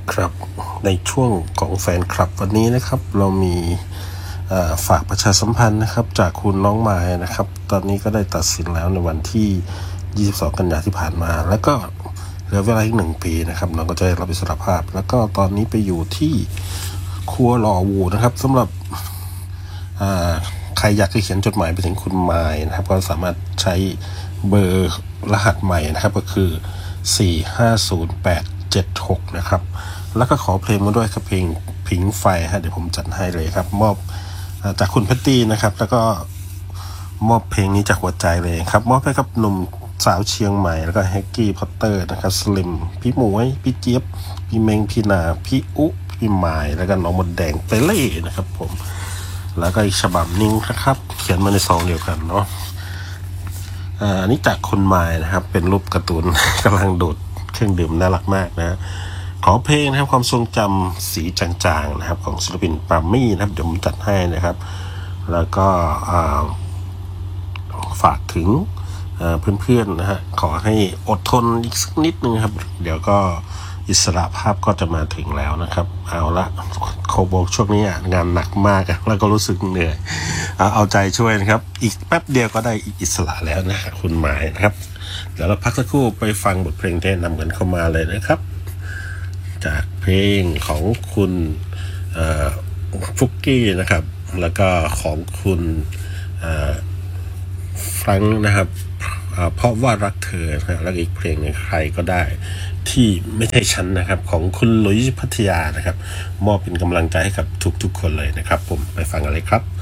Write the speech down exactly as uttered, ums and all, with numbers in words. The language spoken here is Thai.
ครับในช่วงของแฟนคลับวันนี้นะครับเรามีฝากประชาสัมพันธ์นะครับจากคุณน้องไม้นะครับตอนนี้ก็ได้ตัดสินแล้วในวันที่ยี่สิบสองกันยายนที่ผ่านมาแล้วก็เหลือเวลาอีกหนึ่งปีนะครับน้องก็จะได้รับอิสรภาพแล้วก็ตอนนี้ไปอยู่ที่ครัวหล่อวูนะครับสำหรับใครอยากจะเขียนจดหมายไปถึงคุณไม้นะครับก็สามารถใช้เบอร์รหัสใหม่นะครับก็คือสี่ห้าศูนย์แปดเจ็ดหกนะครับแล้วก็ขอเพลงมาด้วยครับเพลงผิงไฟฮะเดี๋ยวผมจัดให้เลยครับมอบจากคุณแพตตี้นะครับแล้วก็มอบเพลงนี้จากหัวใจเลยครับมอบให้กับหนุ่มสาวเชียงใหม่แล้วก็แฮกกี้พอตเตอร์นะครับสลิมพี่หมวยพี่เจี๊ยบพี่เมงพี่นาพี่อุพี่หมายแล้วก็น้องมดแดงไปเล่นะครับผมแล้วก็อีกฉบับนึงนะครับเขียนมาในซองเดียวกันเนาะอันนี้จากคนหมายนะครับเป็นรูปการ์ตูนกำลังโดดเครื่องดื่มน่ารักมากนะขอเพลงนะครับความทรงจำสีจางๆนะครับของศิลปินปามี่นะครับเดี๋ยวผมจัดให้นะครับแล้วก็ฝากถึงเพื่อนๆนะฮะขอให้อดทนอีกสักนิดนึงครับเดี๋ยวก็อิสระภาพก็จะมาถึงแล้วนะครับเอาละโคโบกช่วงนี้งานหนักมากแล้วก็รู้สึกเหนื่อยเอาใจช่วยนะครับอีกแป๊บเดียวก็ได้อิสระแล้วนะคุณหมายนะครับเดี๋ยวเราพักสักครู่ไปฟังบทเพลงที่นำกันเข้ามาเลยนะครับจากเพลงของคุณฟุกกี้นะครับแล้วก็ของคุณฟรังนะครับเพราะว่ารักเธอนะแล้วอีกเพลงนึงใครก็ได้ที่ไม่ใช่ฉันนะครับของคุณหลุยส์พัทยานะครับมอบเป็นกำลังใจให้กับทุกๆคนเลยนะครับผมไปฟังกันเลยครับ